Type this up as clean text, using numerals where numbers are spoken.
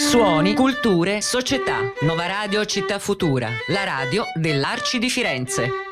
Suoni, culture, società. Nova Radio Città Futura, la radio dell'Arci di Firenze.